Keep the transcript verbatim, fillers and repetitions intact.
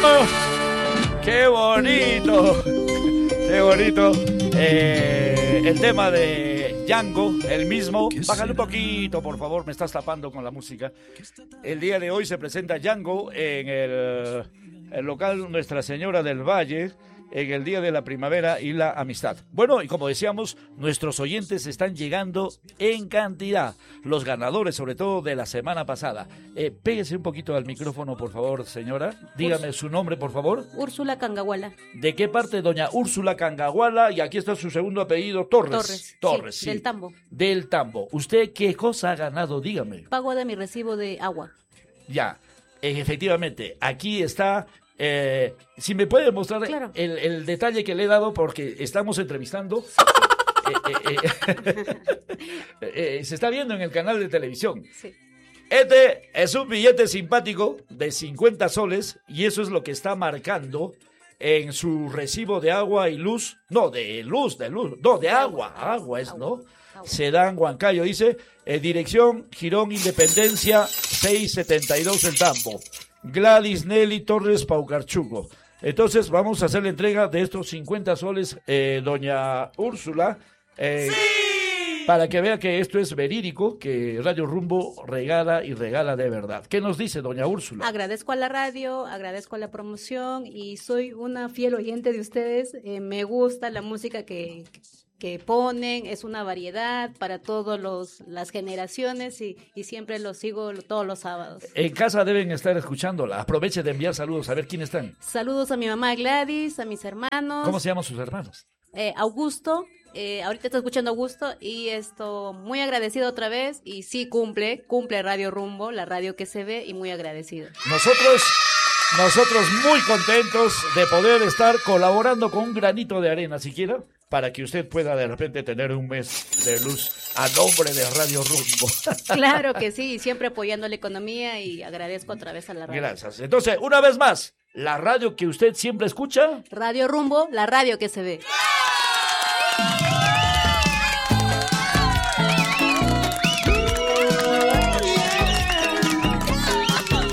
¡Qué bonito! ¡Qué bonito! Eh, el tema de Django, el mismo. Bájale un poquito, por favor, me estás tapando con la música. El día de hoy se presenta Django en el, el local Nuestra Señora del Valle, en el Día de la Primavera y la Amistad. Bueno, y como decíamos, nuestros oyentes están llegando en cantidad. Los ganadores, sobre todo de la semana pasada. Eh, péguese un poquito al micrófono, por favor, señora. Dígame su nombre, por favor. Úrsula Cangahuala. ¿De qué parte, doña Úrsula Cangahuala? Y aquí está su segundo apellido, Torres. Torres. Torres, sí, sí. Del Tambo. Del Tambo. ¿Usted qué cosa ha ganado? Dígame. Pago de mi recibo de agua. Ya, eh, efectivamente, aquí está. Eh, si me puede mostrar claro. el, el detalle que le he dado, porque estamos entrevistando. eh, eh, eh, eh, se está viendo en el canal de televisión. Sí. Este es un billete simpático de cincuenta soles y eso es lo que está marcando en su recibo de agua y luz. No, de luz, de luz. No, de agua. Agua es, ¿no? Sedán Huancayo, dice, eh, dirección Girón Independencia seiscientos setenta y dos El Tambo. Gladys Nelly Torres Paucarchugo. Entonces vamos a hacer la entrega de estos cincuenta soles, eh, doña Úrsula, eh, ¡sí! Para que vea que esto es verídico, que Radio Rumbo regala y regala de verdad. ¿Qué nos dice doña Úrsula? Agradezco a la radio, agradezco a la promoción y soy una fiel oyente de ustedes. Eh, me gusta la música que... que ponen, es una variedad para todas las generaciones y, y siempre los sigo todos los sábados. En casa deben estar escuchándola. Aproveche de enviar saludos, a ver quiénes están. Saludos a mi mamá Gladys, a mis hermanos. ¿Cómo se llaman sus hermanos? Eh, Augusto, eh, ahorita está escuchando Augusto y esto, muy agradecido otra vez y sí cumple, cumple Radio Rumbo, la radio que se ve y muy agradecido. Nosotros... Nosotros muy contentos de poder estar colaborando con un granito de arena, siquiera, para que usted pueda de repente tener un mes de luz a nombre de Radio Rumbo. Claro que sí, siempre apoyando la economía y agradezco otra vez a la radio. Gracias. Entonces, una vez más, la radio que usted siempre escucha. Radio Rumbo, la radio que se ve.